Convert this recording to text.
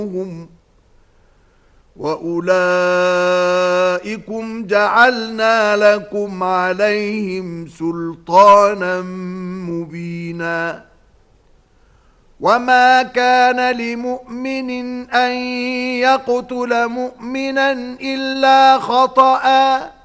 وَأُولَئِكُمْ جَعَلْنَا لَكُمْ عَلَيْهِمْ سُلْطَانًا مُبِينًا وَمَا كَانَ لِمُؤْمِنٍ أَن يَقْتُلَ مُؤْمِنًا إِلَّا خَطَأً